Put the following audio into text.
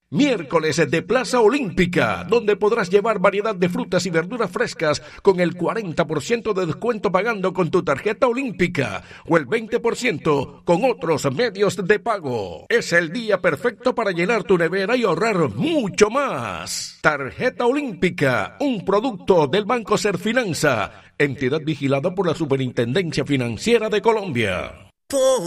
Miércoles de Plaza Olímpica, donde podrás llevar variedad de frutas y verduras frescas con el 40% de descuento pagando con tu tarjeta olímpica o el 20% con otros medios de pago. Es el día perfecto para llenar tu nevera y ahorrar mucho más. Tarjeta Olímpica, un producto del Banco Serfinanza, entidad vigilada por la Superintendencia Financiera de Colombia.